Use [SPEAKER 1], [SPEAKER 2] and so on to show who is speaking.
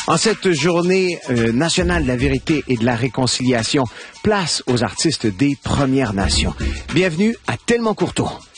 [SPEAKER 1] En cette journée nationale de la vérité et de la réconciliation, place aux artistes des Premières Nations. Bienvenue à Tellement Courteau.